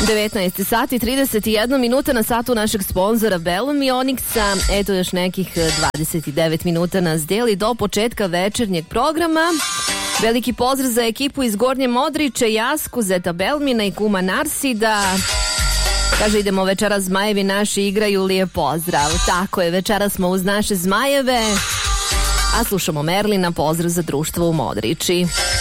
19 sati 31 minuta na satu našeg sponzora Bellum i Onyxa. Eto još nekih 29 minuta nas deli do početka večernjeg programa. Veliki pozdrav za ekipu iz Gornje Modriče, Jasku, Zeta Belmina i kuma Narsida. Kaže, idemo večeras, zmajevi naši igraju, lijep pozdrav. Tako je, večeras smo uz naše zmajeve, a slušamo Merlina, pozdrav za društvo u Modriči.